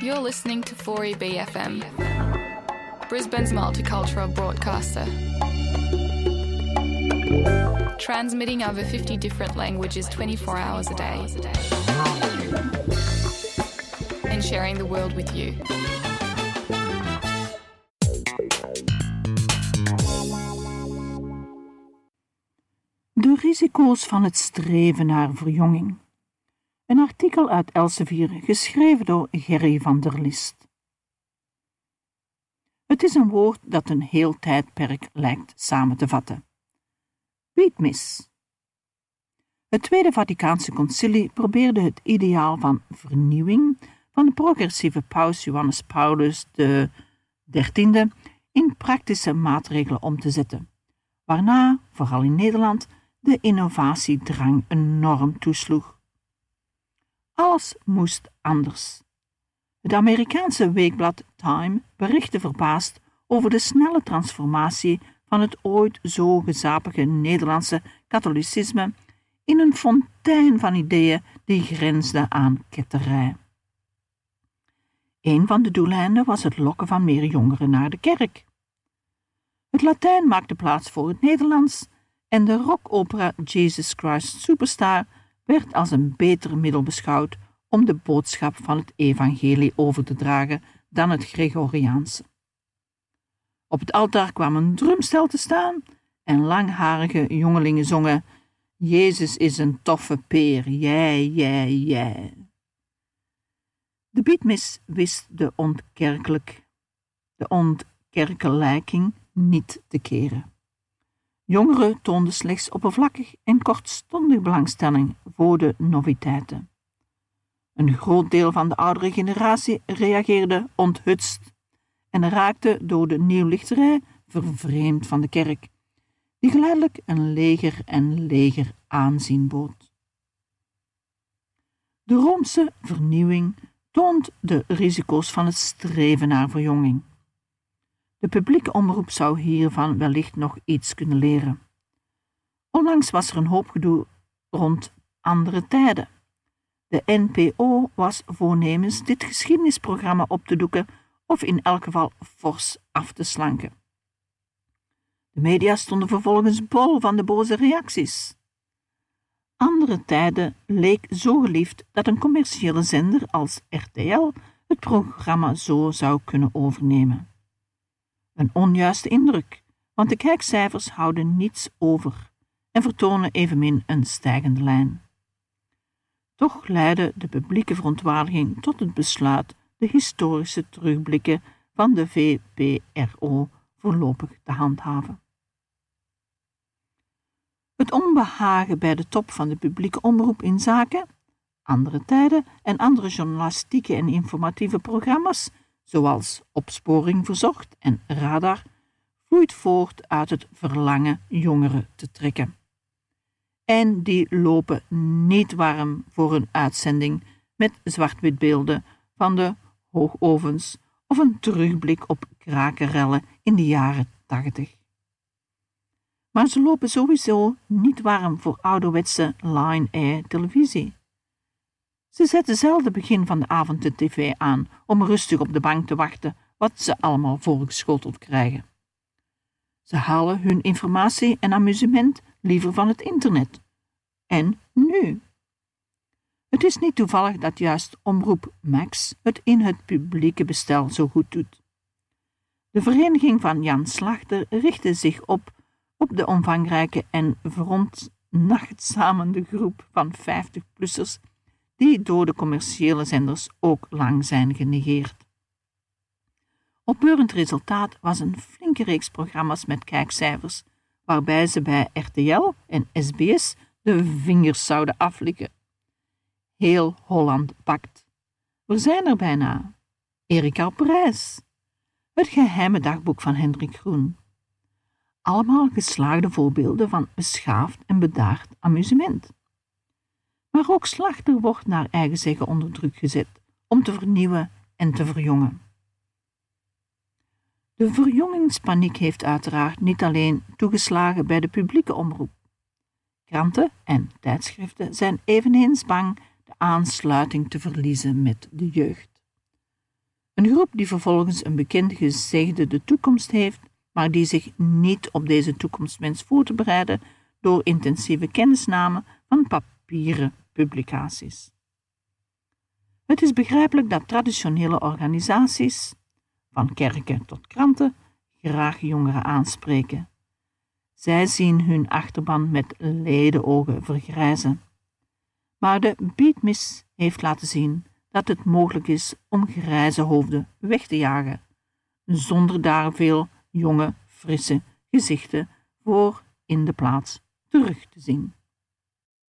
You're listening to 4EB-FM, Brisbane's multicultural broadcaster. Transmitting over 50 different languages 24 hours a day. And sharing the world with you. De risico's van het streven naar verjonging. Een artikel uit Elsevier, geschreven door Gerry van der List. Het is een woord dat een heel tijdperk lijkt samen te vatten. Beatmis. Het Tweede Vaticaanse Concilie probeerde het ideaal van vernieuwing van de progressieve paus Johannes Paulus XIII in praktische maatregelen om te zetten, waarna, vooral in Nederland, de innovatiedrang enorm toesloeg. Alles moest anders. Het Amerikaanse weekblad Time berichtte verbaasd over de snelle transformatie van het ooit zo gezapige Nederlandse katholicisme in een fontein van ideeën die grensde aan ketterij. Een van de doeleinden was het lokken van meer jongeren naar de kerk. Het Latijn maakte plaats voor het Nederlands en de rockopera Jesus Christ Superstar werd als een beter middel beschouwd om de boodschap van het evangelie over te dragen dan het Gregoriaanse. Op het altaar kwam een drumstel te staan en langharige jongelingen zongen: Jezus is een toffe peer, jij. De beatmis wist de ontkerkelijking niet te keren. Jongeren toonden slechts oppervlakkig en kortstondig belangstelling voor de noviteiten. Een groot deel van de oudere generatie reageerde onthutst en raakte door de nieuwlichterij vervreemd van de kerk, die geleidelijk een leger aanzien bood. De Roomse vernieuwing toont de risico's van het streven naar verjonging. De publieke omroep zou hiervan wellicht nog iets kunnen leren. Onlangs was er een hoop gedoe rond andere tijden. De NPO was voornemens dit geschiedenisprogramma op te doeken of in elk geval fors af te slanken. De media stonden vervolgens bol van de boze reacties. Andere tijden leek zo geliefd dat een commerciële zender als RTL het programma zo zou kunnen overnemen. Een onjuiste indruk, want de kijkcijfers houden niets over en vertonen evenmin een stijgende lijn. Toch leidde de publieke verontwaardiging tot het besluit de historische terugblikken van de VPRO voorlopig te handhaven. Het onbehagen bij de top van de publieke omroep in zaken andere tijden en andere journalistieke en informatieve programma's, zoals Opsporing Verzocht en Radar, vloeit voort uit het verlangen jongeren te trekken. En die lopen niet warm voor een uitzending met zwart-wit beelden van de hoogovens of een terugblik op krakerrellen in de jaren 80. Maar ze lopen sowieso niet warm voor ouderwetse line-air televisie. Ze zetten zelden begin van de avond de tv aan om rustig op de bank te wachten wat ze allemaal voorgeschoteld krijgen. Ze halen hun informatie en amusement liever van het internet. En nu? Het is niet toevallig dat juist Omroep Max het in het publieke bestel zo goed doet. De vereniging van Jan Slachter richtte zich op de omvangrijke en verontnachtzamende groep van 50-plussers die door de commerciële zenders ook lang zijn genegeerd. Opbeurend resultaat was een flinke reeks programma's met kijkcijfers, waarbij ze bij RTL en SBS de vingers zouden aflikken. Heel Holland pakt. We zijn er bijna. Erika op reis. Het geheime dagboek van Hendrik Groen. Allemaal geslaagde voorbeelden van beschaafd en bedaard amusement. Maar ook Slachter wordt naar eigen zeggen onder druk gezet om te vernieuwen en te verjongen. De verjongingspaniek heeft uiteraard niet alleen toegeslagen bij de publieke omroep. Kranten en tijdschriften zijn eveneens bang de aansluiting te verliezen met de jeugd. Een groep die vervolgens een bekend gezegde de toekomst heeft, maar die zich niet op deze toekomst wenst voor te bereiden door intensieve kennisname van papieren publicaties. Het is begrijpelijk dat traditionele organisaties, van kerken tot kranten, graag jongeren aanspreken. Zij zien hun achterban met ledenogen vergrijzen. Maar de Beatmis heeft laten zien dat het mogelijk is om grijze hoofden weg te jagen, zonder daar veel jonge, frisse gezichten voor in de plaats terug te zien.